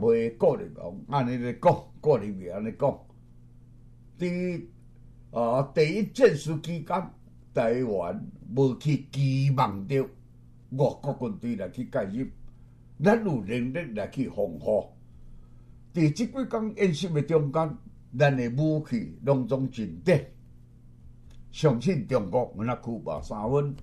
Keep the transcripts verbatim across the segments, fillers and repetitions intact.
袂鼓励讲，安尼咧讲，鼓励袂安尼讲。伫啊第一战事期间，台湾无去期望着外国军队来去介入，咱有能力来去防护。伫即几工演习的中间，咱的武器拢总进展，相信中国我那苦把三分。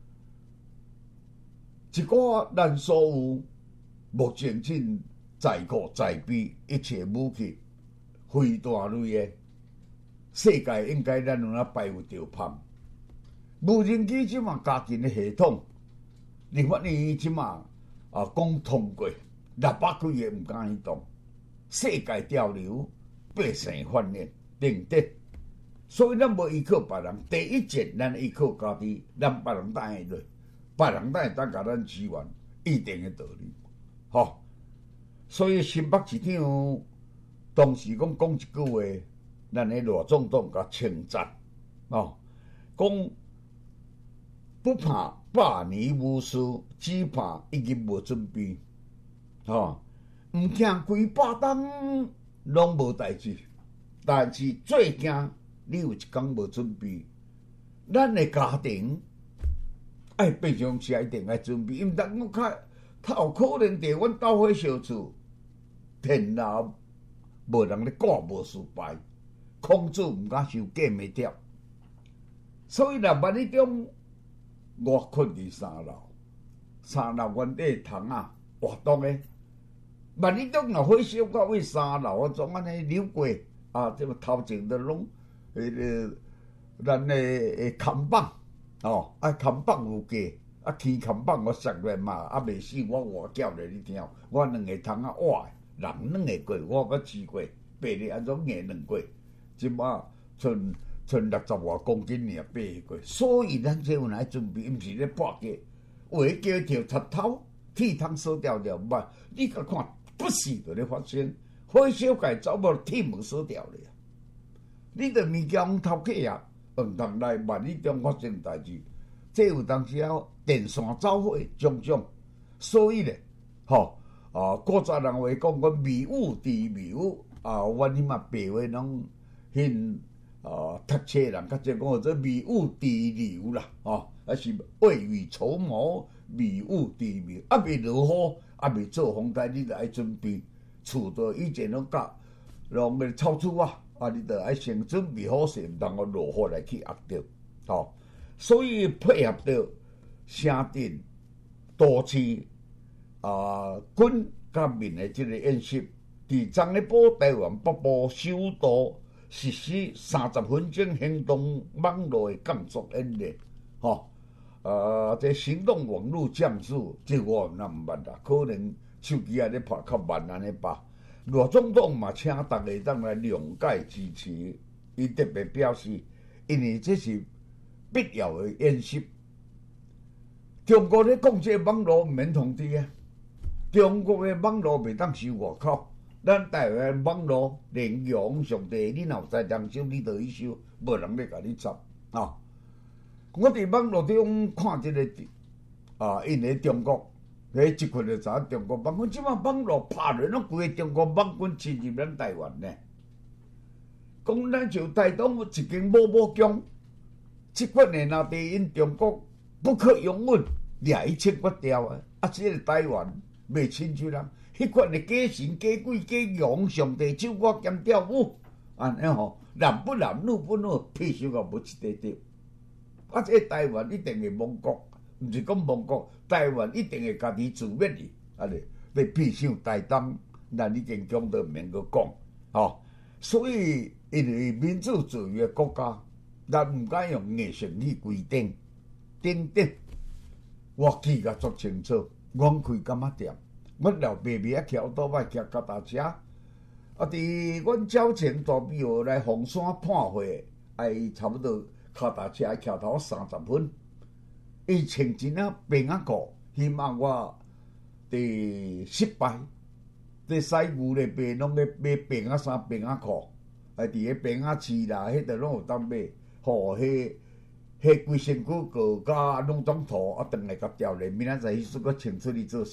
一个咱所有目前正在库在备一切武器，非大类的，世界应该咱有哪摆有着判。无人机即马加进的系统，立法院即马啊讲通过，六百几个毋敢去动，世界潮流，百姓反应等等。所以咱无依靠别人，第一件咱依靠家己，咱别人当会落。别人当会当甲咱支援，一定的道理，吼。所以新北市长当时讲讲一句话，咱的罗总统甲称赞，哦，讲不怕百年无事，只怕已经无准备，吼，毋惊几百冬拢无代志，但是最惊你有一天无准备，咱的家庭。爱平常时一定爱准备，因为咱我较较有可能伫阮斗火烧厝，天老无人咧顾，无事败，空子毋敢收假袂掉。所以若万一中我困伫三楼，三楼原底窗啊活动诶，万一中若火烧到位三楼，总安尼溜过啊，这个头前都拢迄个咱诶看板。哦，啊，看板有价，啊，天看板我摔落嘛，啊，袂死我活叫咧你听，我两个窗啊活，人两个过，我捌试过，爬咧安怎硬两过，即马剩剩六十外公斤尔爬过，所以咱这有来准备，毋是咧搏价，为叫条插头，铁通锁掉了，毋，你甲看，不是就咧发生，火烧界走无铁门锁掉咧，你着物件往头客啊。毋通来，万一中发生代志，这有当时啊电线走火种种，所以咧，吼啊，古早人话讲个迷雾地迷雾啊，阮迄嘛白话拢迄啊读册人较济讲做迷雾地流啦，吼啊是未雨绸缪，迷雾地流，啊未落雨，啊未做风台，你着爱准备，厝都以前拢甲拢个臭厝啊。啊！你着爱先准备好势，毋通个落雨来去压着，吼、哦。所以配合着城镇、都市啊，军甲民的即个演习，伫中咧堡台湾北部首都实施三十分钟行动网络的工作演练，吼、哦。啊，这行动网络战术，这我那毋捌啦，可能手机啊咧拍较慢安尼吧。罗总统嘛，请大家当来谅解支持，伊特别表示，因为这是必要的演习。中国咧讲这网络毋免通知啊，中国的网络袂当收外口，咱台湾网络连用上帝，你若有在人收，你就去收，无人咧甲你插啊。我伫网络中看这个啊，因为中国。迄一群就知影中国网军，即马网络拍落，拢规个中国网军侵入咱台湾呢。讲咱就台东有一间某某宫，即款的若伫因中国不可容忍，掠伊千骨掉啊！啊，即个台湾袂亲像人，迄款的假神假鬼假洋上帝手我兼跳舞，安尼吼，男不男女不女，屁事也无一块着。啊，即个台湾一定会亡国。毋是讲亡国，台湾一定会家己自灭去，安尼，要必须台东，咱已经讲都毋免阁讲，吼。所以，因为民主自由的国家，咱毋敢用硬性去规定，等等。我记甲足清楚，阮开干仔店，阮老爸爸啊，骑奥多摆，骑脚踏车，啊，伫阮鸟前大庇号来凤山判会，爱差不多脚踏车骑头三十分。伊穿一领平仔裤，希望我伫失败，伫西牛咧卖拢咧买平仔衫、平仔裤，啊，伫个平仔市啦，迄度拢有当买，吼，迄迄规身躯高甲拢总涂，啊，转来甲调咧，明仔载迄阵佫穿出去做事，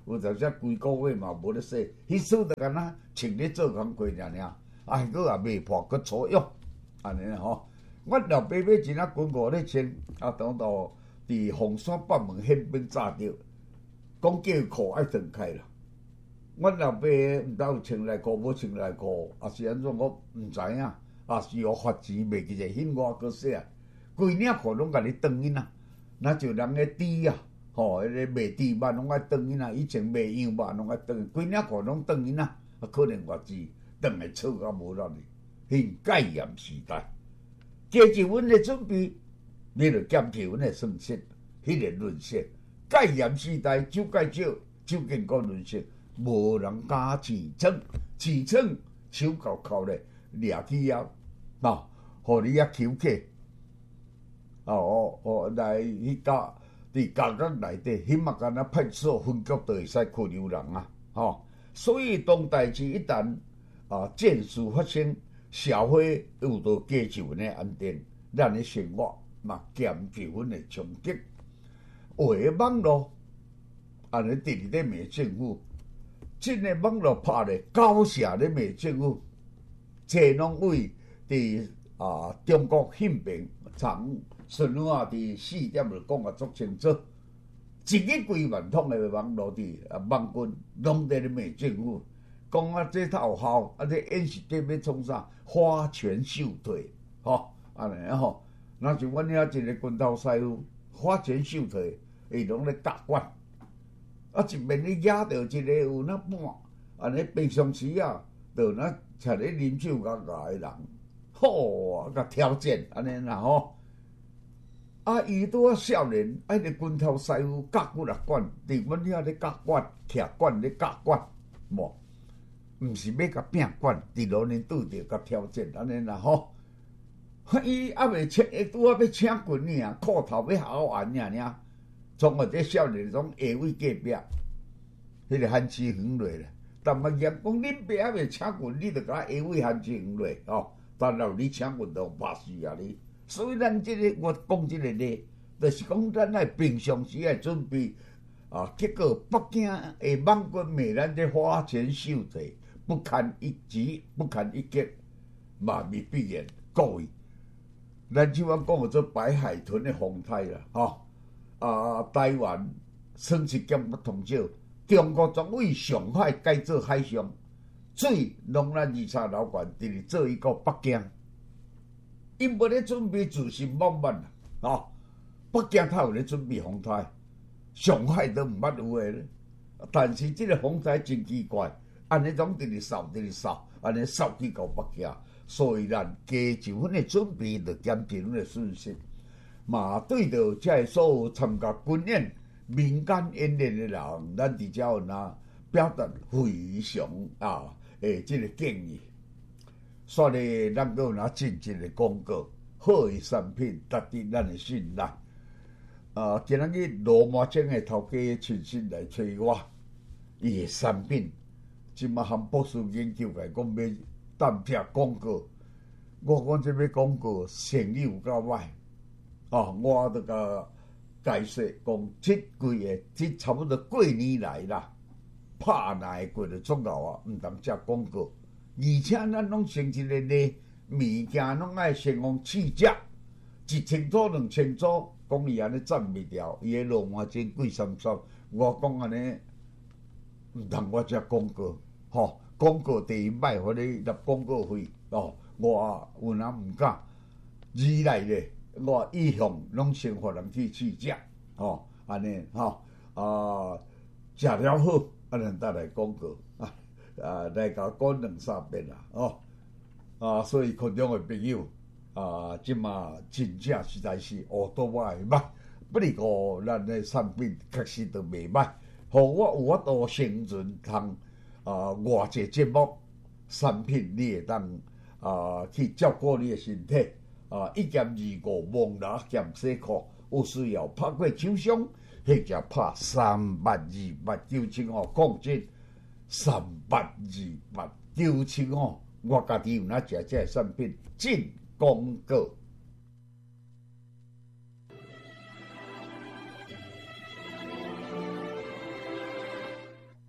有阵时规个月嘛无咧洗，迄次就敢若穿咧做工过尔尔，啊，佫也未破，佫粗用，安尼吼。阮老爸买钱啊，滚五咧千，啊，等到伫凤山北门宪兵炸着，讲叫裤爱断开啦。阮老爸毋知有穿内裤无穿内裤，啊是安怎我毋知影，啊是互发钱袂记者迄我佫说啊，规领裤拢甲你断去呐，那就人个猪啊，吼，迄个卖猪肉拢爱断去呐，以前卖羊肉拢爱断，规领裤拢断去呐，啊可能偌钱断会错到无力哩，迄戒严时代。加入阮的准备，你着减去阮的算式，迄个论式。戒严时代酒戒少，酒健康论式，无人敢饲床，饲床手扣扣咧，掠去了，喏，互你遐求客，哦哦来迄家伫家家内底，迄嘛干若派出所分局都会使拘留人啊，吼。所以当代志一旦啊战事发生。社会有着加入阮的安定，咱的生活嘛减少阮的冲击。为网络安尼直直咧骂政府，真个网络拍咧高社咧骂政府，这拢为伫啊中国宪兵长孙武啊伫四点就讲啊足清楚，一日几万通的网络伫啊网军拢在咧骂政府。讲啊，这套有效，啊，这演习底要创啥？花拳绣腿，吼，安尼吼。那就阮遐一个军头师傅，花拳绣腿，伊拢咧夹管，啊，一面咧压着一个有那半，安尼平常时啊，就那坐咧啉酒甲甲的人，吼啊，甲挑战安尼啦吼。啊，伊拄啊少年，啊，迄个军头师傅夹几啊管，伫阮遐咧夹管，徛管咧夹管，无。毋是要甲拼管，伫路面拄着甲挑战安尼啦吼。伊还未请，伊拄啊要请军尔，裤头要好完尔尔，从我这少年从下位隔壁，迄个番薯园落咧。但嘛严讲，恁爸还未请军，你着甲下位番薯园落吼。但后你请军就拍死啊你。所以咱即、这个我讲即个咧，就是讲咱爱平常时爱准备啊。结果北京的网军骂咱这花拳绣腿。不堪一击，不堪一击，嘛未必然。各位，咱即款讲做白海豚的风台啦，吼、哦、啊！台湾省一减不通少，中国总为上海改做海上，水拢咱二叉老管直直做一个北京，因无咧准备自信满满啦，吼！北京他有咧准备风台，上海都毋捌有诶咧，但是即个风台真奇怪。安尼总直直扫，直直扫，安尼扫去到北京，所以咱加入阮的准备，着减少阮的损失。嘛对着遮所有参加军演、民间演练的人，咱伫遮有哪表达非常啊诶，即、这个建议。所以咱阁有哪进一个广告，好的产品值得咱的信赖。啊，今仔日罗马精的头家亲身来找我，伊的产品。即马含博士研究来讲要淡拍广告，我讲这要广告生意有够歹，哦，我著甲解释讲，即几个即差不多过年来啦，拍来过着足够啊，毋通接广告，而且咱拢成一个咧，物件拢爱先用试食，一千组两千组，讲伊安尼赚袂掉，伊个罗马真贵三三，我讲安尼毋通我接广告。吼，广告第一摆，互你纳广告费哦。我有哪毋敢，二来咧，我意向拢先互人去试食，吼，安尼吼啊，食了好，啊，咱再来广告啊，啊，来甲讲两三遍啦，哦，啊，所以群众的朋友啊，即马真正实在是学到我的歹，不过咱的产品确实都袂歹，互我有法度生存通。啊，偌济节目产品，你会当啊去照顾你的身体啊，一减二五忘拿减洗裤，有需要拍过厂商，或者拍三八二八九七五讲真，三八二八九七五，我家己有哪食这个产品进广告。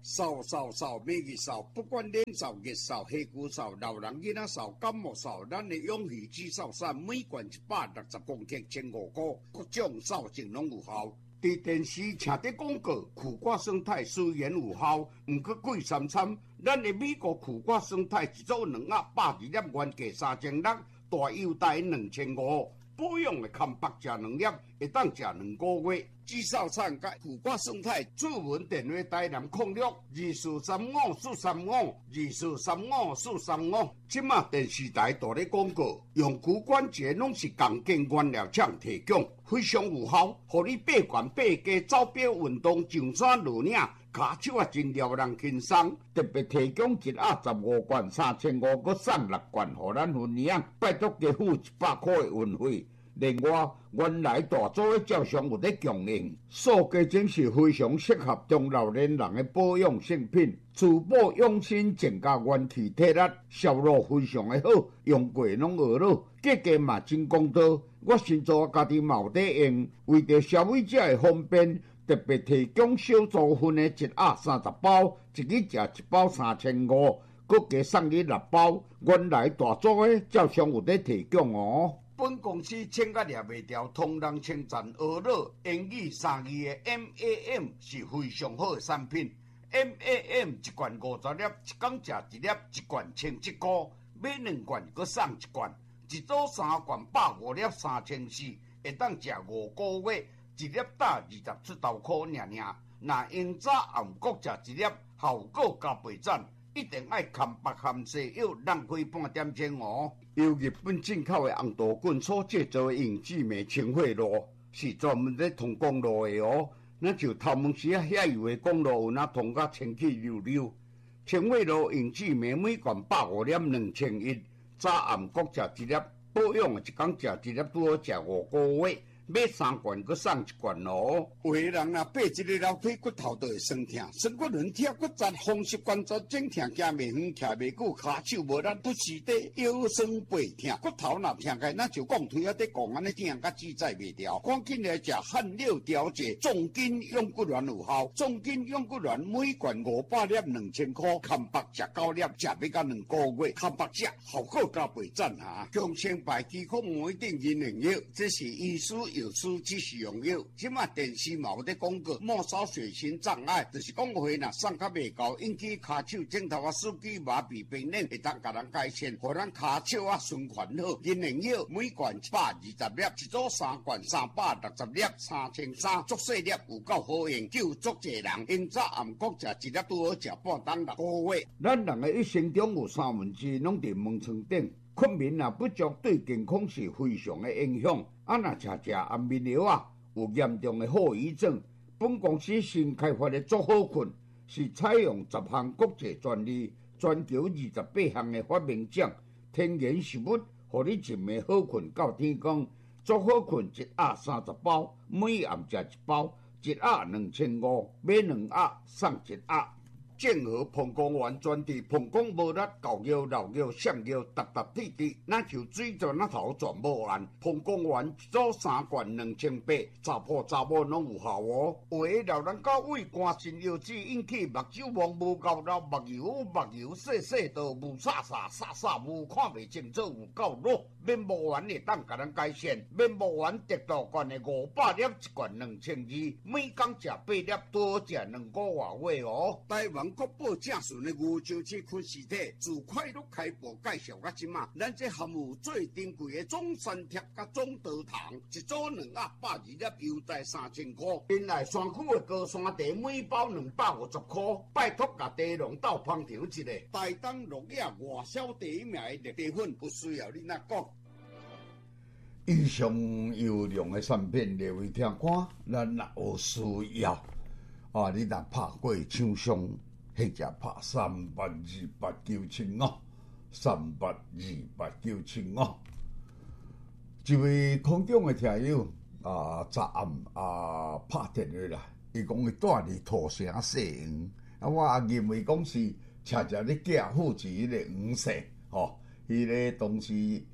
扫扫扫，每日扫，不管脸扫、热扫、黑骨扫、老人囡仔扫、感冒扫，咱的永续止扫伞每罐一百六十公克，千五块，各种扫净拢有效。伫电视请伫广告，苦瓜生态虽然有效，毋过贵三参。咱的美国苦瓜生态一组两盒百二粒，原价三千六，大优待两千五。保养的康白食两粒，会当食两个月。至少产甲苦瓜生态主文电话台南控六二四三五四三五二四三五四三五。即马电视台大咧广告，用骨关节拢是钢筋原料厂提供，非常有效，互你八悬八加走表运动上山落岭。骹手啊真撩人轻松，特别提供一盒十五罐三千五，搁送六罐，互咱分享。拜托加付一百块的运费。另外，原来大组的照常有咧供应，塑胶真是非常适合中老年人的保养性品，除保养心增加元气体力，效果非常的好，用过拢学了，价格嘛真公道。我先做家己嘛有在用，为着消费者的方便。特别提供小组分的一盒三十包，一日食一包三千五，搁加送你六包。原来大组的照常有在提供哦。本公司请甲掠袂掉，同人称赞学乐英语三字的 M A M 是非常好的产品。M A M 一罐五十粒，一天食一粒，一罐千七块，买两罐搁送一罐，一组三罐百五粒三千四，会当食五个月。一粒打二十出头块尔尔，若用早暗各食一粒，效果加倍赞。一定爱含白含西药，浪费半点钟哦。由日本进口的红豆棍所制作的永志美清血露，是专门咧通公路的哦。那就头毛时啊，遐油的公路有那通甲清气溜溜。清血露永志美每罐百五粒两千一，早暗各食一粒，保养的一天食一粒，拄好食五个月。买三罐，搁送一罐咯。有个人啊，爬一个楼梯，骨头都会酸痛，酸骨轮贴骨折，风湿关节整痛，行袂远，徛袂久，骹手无力，不时地腰酸背痛，骨头若痛开，那就讲腿啊，得讲安尼痛，甲自在袂掉。赶紧来食汗六调节，重筋用骨丸有效，重筋用骨丸每罐五百粒，两千块，看白食九粒，食要到两个月，看白食效果加倍赞哈。强生白肌壳膜一定银灵药，这是医师。有书只是用药，即马电视嘛有咧广告，末梢血型障碍，就是讲话若送较袂够，引起骹手枕头啊、手机麻痹、病人会当甲人改善，互咱骹手啊循环好。银灵药每罐一百二十粒，一组三罐三百六十粒，三千三，足细粒有够好用，救足侪人。因早暗各食一粒拄好食半当六个月。咱人的一生中有三分之拢伫门床顶。困眠啊不足对健康是非常的影响，啊若食食安眠药啊有严重的后遗症。本公司新开发的足好困是采用十项国际专利，全球二十八项的发明奖，天然食物，互你一暝好困到天光。足好困一盒三十包，每暗食一包，一盒两千五，买两盒送一盒。健和膀胱丸专治膀胱无力、狗腰、老腰、上腰、达达滴滴，那就水泉那头全无完。膀胱丸一组三罐两千八，查甫查某拢有效哦。有个老人家胃寒肾腰子引起目睭望无够老，目睭目睭细细道无煞煞煞煞无看袂清楚有够弱。面膜丸会当甲咱改善，面膜丸得到罐的五百粒，一罐两千二，每天食八粒，多食两个月哦。台湾国宝正顺的牛上市昆实体，自快乐开播介绍到即马，咱这含有最珍贵的中山贴甲中德糖，一组两盒百二粒，优待三千块。原来山区的高山茶每包两百五十块，拜托甲茶农斗捧场一下。台东落叶外销第一名的茶粉，不需要你那讲。 以上优良的产品列为听看，咱若有需要啊，你若拍过厂商。迄只拍三八二八九七五，三八二八九七五。一位空中的听友啊，昨暗啊拍电话来，伊讲伊住伫土城西园，啊，我认为讲是车车咧寄付是迄个黄色，吼、哦，伊咧当时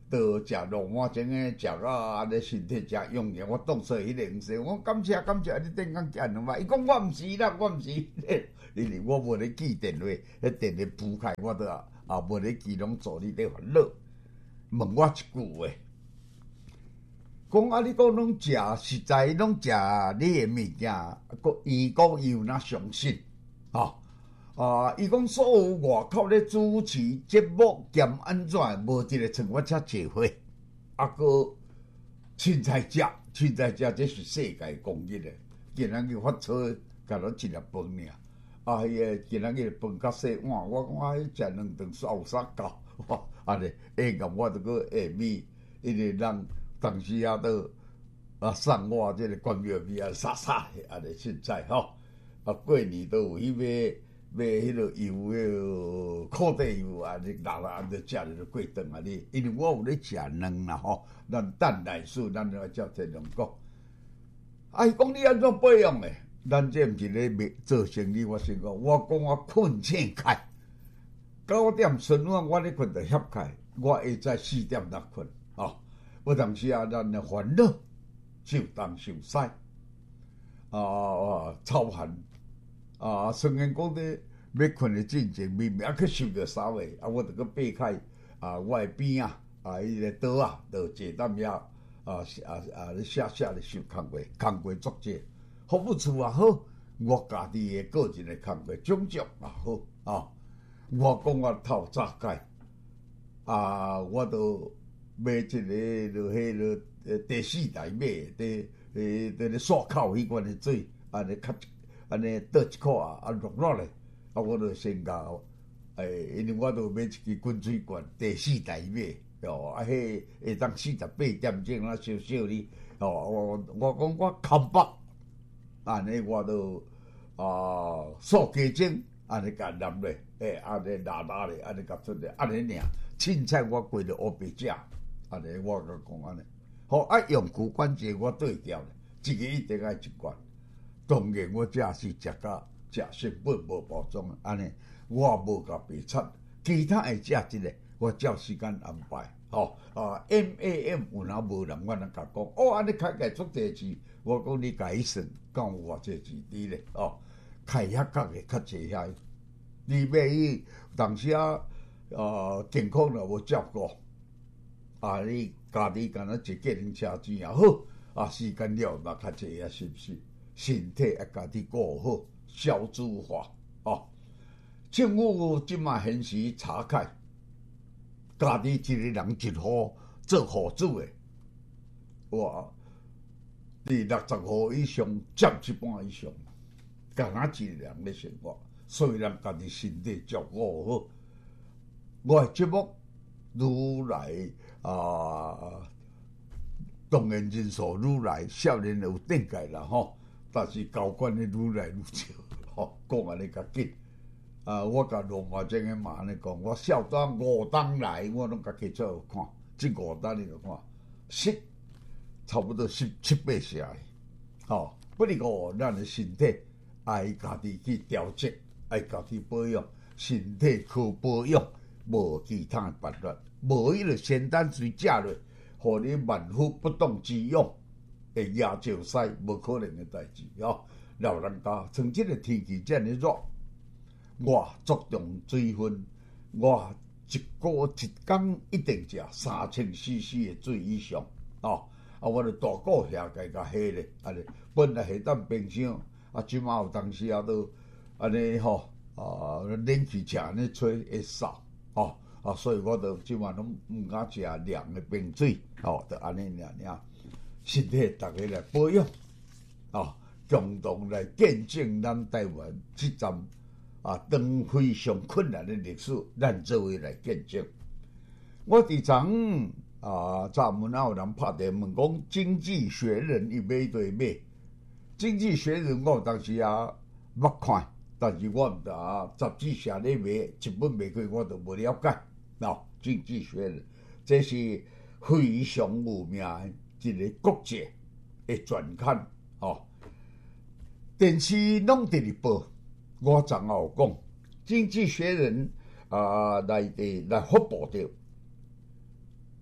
都食罗马前诶，食到安尼身体诚勇健，我当做迄个毋是，我感谢感谢，你顶工见两摆，伊讲我毋是啦，我毋是，因为我无咧记电话，迄电话铺开，我都啊啊无咧记，拢做你咧烦恼。问我一句话，讲啊，你讲拢食实在，拢食你诶物件，个伊讲伊有哪相信，吼、哦、啊，伊讲所有外口咧主持节目兼安怎，无一个像我遮济伙，啊个凊彩食，凊彩食，这是世界公认诶。今仔日发错，甲咱一粒饭尔，啊，迄个今仔日饭较细碗，我讲啊，迄食两顿煞有啥够？哇，安尼下暗我著搁下暝，因为人当时啊都啊送我即个关庙米啊，杀杀的安尼凊彩吼。啊，过年都有去买买迄落油，迄个烤地油啊，你拿来安尼食着过顿啊你，因为我有咧食卵啦吼，咱等来数，咱要照天龙讲。啊，伊讲你安怎培养诶？咱这毋是咧卖做生意，我先讲，我讲我困醒开。九点春晚，我咧困着歇开，我会在四点才困，吼、哦。有当时啊，咱诶烦恼受东受西，啊啊操寒，啊虽然讲咧要困诶进前，明明啊去受着啥货，啊我着去爬开啊我诶边啊啊迄个桌啊，着坐踮遐啊啊啊咧写写咧受工课，工课作者，服务处也好，我家己诶个人诶工课种种也好啊。我讲我透早解，啊，我都买一个落迄落第四代买的，诶，伫咧刷口迄款的水，安尼较安尼倒一箍啊，啊落落来，啊，我就先甲诶，因为我都买一支滚水罐，第四代买，哦，啊，迄会当四十八点钟啊，小小哩，哦，我我讲我空腹，安尼我都啊数鸡精，安尼甲淋咧。诶，安尼拉拉咧，安尼甲出来，安尼尔，凊彩我过着乌白食，安尼我甲讲安尼，好啊，用骨关节我对调咧，一个一定爱一罐。当然我这是食甲食成本无包装，安尼我也无甲白菜，其他会食一个，我照时间安排。吼、哦、啊 ，M A M 有哪无人，我能甲讲，哦，安尼开解出地址，我讲你家己算，讲有偌济字伫咧，哦，开遐角诶较济遐。你要伊当时啊，呃，健康若无照顾，啊，你家己干那坐计程车钱也好，啊，时间了嘛较济啊，是毋是？身体要家己顾好，消脂化哦。政府即马现时查开，家己一个人一户做户主诶，哇，伫六十户以上，占一半以上，干哪一个人咧生活？所以咱家己身体照顾好。我诶节目愈来啊，当然人数愈来，少年有顶界啦吼，但是高官诶愈来愈少，吼，讲安尼较紧。啊，我甲罗马正诶嘛安尼讲，我少当五当来，我拢甲记做看，即五当你著看，十差不多十七八成诶，吼，不离个咱诶身体爱家己去调节。爱家己保养，身体靠保养，无其他诶办法。无伊就仙丹水食落，互你万夫不动之勇，会压石西，无可能诶代志哦。老人家像即个天气遮尔热，我注重水分，我一个一工一定食三千 C C 诶水以上哦。啊，我著大个下家甲下咧，安尼本来下当冰箱，啊，即马有当时啊都。安尼吼，啊，冷气车安尼吹会扫，吼啊，所以我著即晚拢毋敢食凉诶冰水，吼，著安尼尔尔，身体逐个来保养，啊，共同来见证咱台湾即站啊，当非常困难诶历史，咱做伙来见证。我伫昨啊，昨门啊有人拍电问讲，《经济学人》伊买对买，《经济学人》我当时啊捌看。但是我毋知啊，杂志社咧卖，一本卖过我都无了解。喏，经济学人，这是非常有名诶一个国际诶专刊哦。电视拢伫咧报，我昨下有讲，经济学人啊、呃、来伫来发布着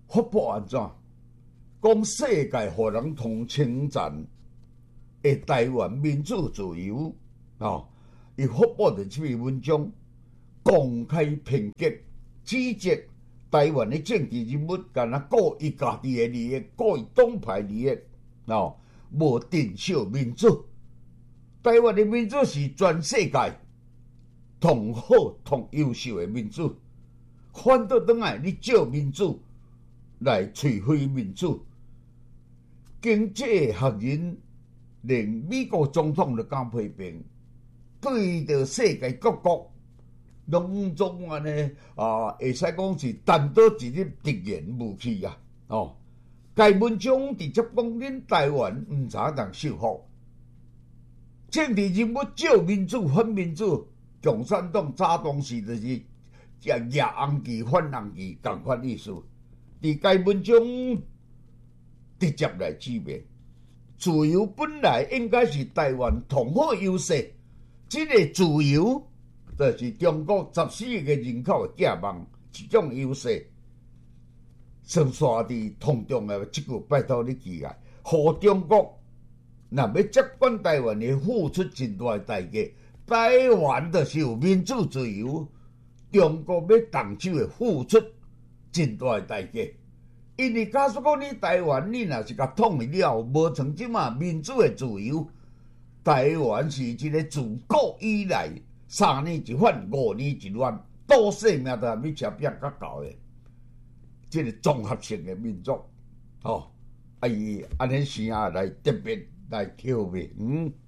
发布安怎？讲世界互人通称赞的台湾民主自由啊！伊发布的这篇文章，公开抨击、指责台湾的政治人物，干那顾伊家己的利益，顾伊党派利益啊，无珍惜民主。台湾的民主是全世界同好、同优秀的民主，反倒转来你借民主来摧毁民主。经济学人连美国总统都敢批评，对着世界各国拢总安尼啊，会使讲是单刀直入敌人武器啊！哦，该文章直接讲恁台湾毋知人受福，政治人物借民主反民主，共产党早当时就是夹夹红旗反红旗共款意思。伫该文章直接来指明，自由本来应该是台湾同好优势，这个自由就是中国十四亿个人口的寄望，一种优势。先刷伫通中的即句，拜托你记下，互中国若要接管台湾的付出真大的代价。台湾就是有民主自由，中国要动手的付出真大的代价。因为假使讲你台湾，你若是甲统一了，无像即马民主的自由，台湾是一个自古以来三年一反，五年一乱，倒性命都还没吃变较高的，即个综合性的民族，吼、哦，啊伊安尼声来特别来挑明。嗯